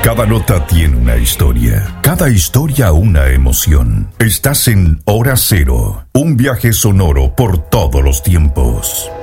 Cada nota tiene una historia, cada historia una emoción. Estás en Hora Cero, un viaje sonoro por todos los tiempos.